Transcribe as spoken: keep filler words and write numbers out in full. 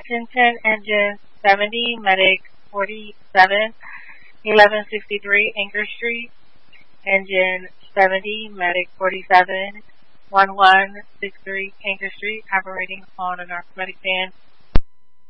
Lexington, engine seventy, medic forty-seven, eleven sixty-three Anchor Street, engine seventy, medic forty-seven, eleven sixty-three Anchor Street, operating on a narcotic ban